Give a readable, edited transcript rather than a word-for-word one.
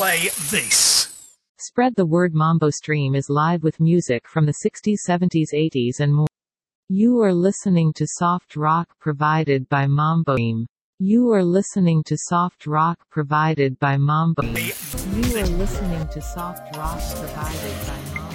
play this. Spread the word. Mambo Stream is live with music from the 60s, 70s, 80s and more. You are listening to soft rock provided by Mambo Stream. You are listening to soft rock provided by Mambo. You are listening to soft rock provided by Mambo.